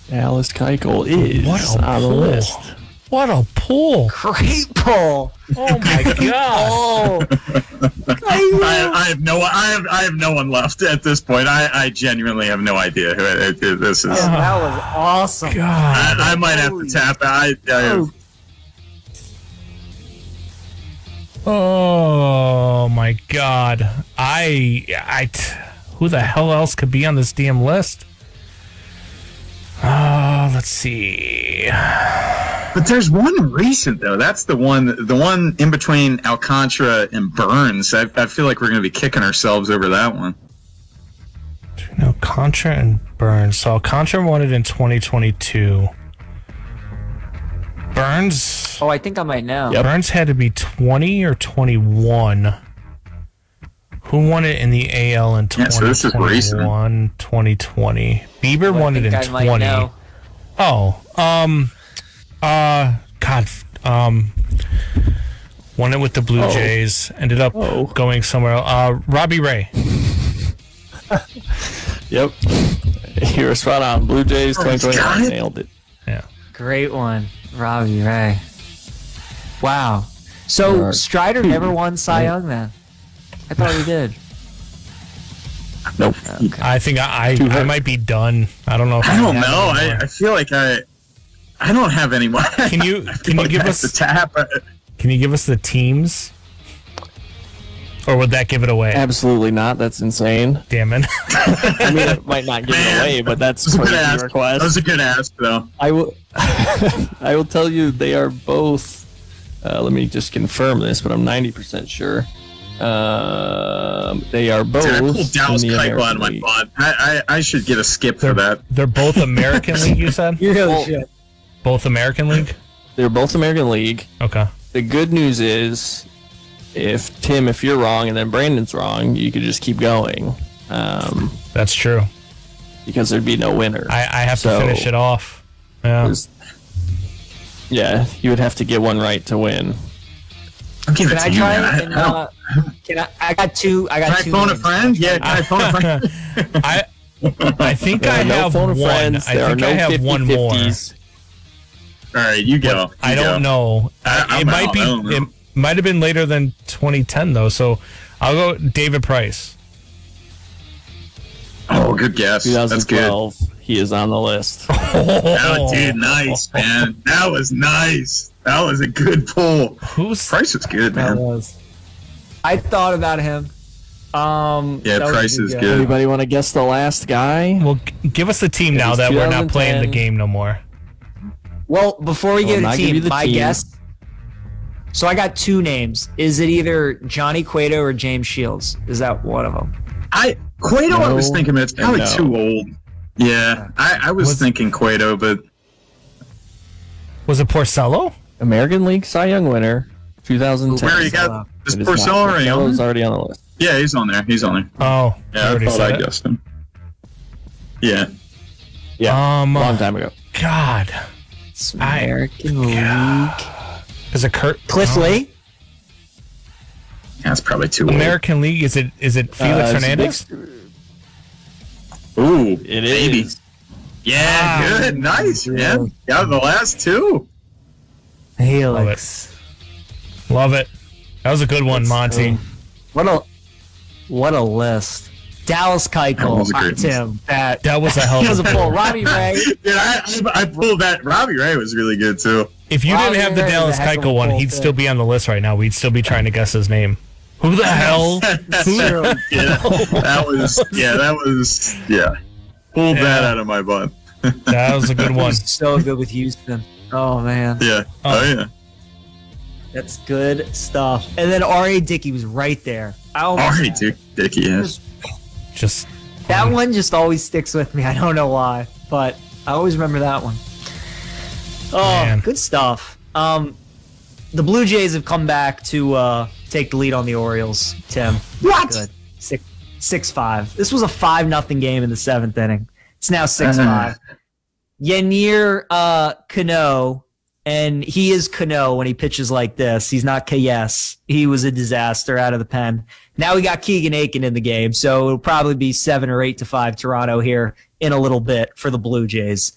Dallas Keuchel is on the list. What a pull! Great pull. Oh my god! I have no one left at this point. I genuinely have no idea who this is. That was awesome. God. I might have to tap. Oh my god! Who the hell else could be on this damn list? Let's see. But there's one recent though. That's the one in between Alcantara and Burns. I feel like we're going to be kicking ourselves over that one. Alcantara and Burns. So Alcantara won it in 2022. Burns. Oh, I think I might know. Yep. Burns had to be 20 or 21. Who won it in the AL in 2021, 2020? Bieber won it in 20. Oh, won it with the Blue Jays. Ended up going somewhere else. Robbie Ray. Yep. You were spot on. Blue Jays 2021 nailed it. Yeah. Great one, Robbie Ray. Wow. So Strider never won Cy Young then? I thought he did. Nope. Okay. I think I might be done. I don't know if I don't know. anymore. I feel like I don't have anyone. Can you give us the tap? Can you give us the teams? Or would that give it away? Absolutely not. That's insane. Damn it. I mean, it might not give it away, but that's That was a part good of the ask. request. That was a good ask, though. I will. I will tell you, they are both. Let me just confirm this, but I'm 90% sure. They are both. Dude, I pulled Dallas in the Keuchel out of my American League. butt. I should get a skip for that. They're both American League, you said? You really should. Both American League? They're both American League. Okay. The good news is, if you're wrong and then Brandon's wrong, you could just keep going. That's true. Because there'd be no winner. I have to finish it off. Yeah. Yeah, you would have to get one right to win. I'll give Can it I to you, try man. and can I got two. Can I two phone a names. friend? Yeah, can I phone a friend? I think I No have phone one. of friends. I There think are I no have one more. 50-50s. All right, you go. I don't know. I'm It might out. be. I don't know. It might have been later than 2010 though. So I'll go David Price. Oh, good guess. That's good. 2012, he is on the list. Oh, dude, nice, man. That was nice. That was a good pull. Who's Price was good, That man. was. I thought about him. Yeah, that was Price a is guess. good. Anybody want to guess the last guy? Well, give us the team now was that we're not playing the 2010. game no more. Well, before we give Well, it a I'll give you team, the my team. guess. So I got two names. Is it either Johnny Cueto or James Shields? Is that one of them? Cueto, I No, was thinking, but it's probably no. too old. Yeah, I was thinking Cueto, but Was it Porcello? American League Cy Young winner, 2010. where you got this It is Porcello not. already on Porcello's there? already on the list. Yeah, he's on there. He's on there. Oh, Yeah, I already thought said I it. guessed him. Yeah. Yeah, long time ago. God, It's American League. is it Kurt Cliff no. Lee? That's probably too old. American League? Is it Felix it's Hernandez? Ooh, It maybe. is. Yeah, good. Nice, man. Yeah, the last two. Helix. Love it. That was a good one, Monty. What a list. Dallas That Keuchel. was a great Tim. That was a hell That was of a a pull. Robbie Ray. Dude, I pulled that. Robbie Ray was really good too. If you Robbie didn't have the Ray Dallas was a heck of a Keuchel one, pull, he'd too. still be on the list right now. We'd still be trying to guess his name. Who the hell? That was pulled that out of my butt. That was a good one. So good with Houston. Oh, man. Yeah. Oh yeah. That's good stuff. And then R.A. Dickey was right there. All right, Dickie. Yes. Just That one just always sticks with me. I don't know why, but I always remember that one. Oh, Man. good stuff. The Blue Jays have come back to take the lead on the Orioles, Tim. What? Good. 6-5. This was a 5-0 game in the 7th inning. It's now 6-5. Yennier Cano, and he is Cano when he pitches like this. He's not Kayes. He was a disaster out of the pen. Now we got Keegan Aiken in the game, so it'll probably be 7 or 8-5 Toronto here in a little bit for the Blue Jays.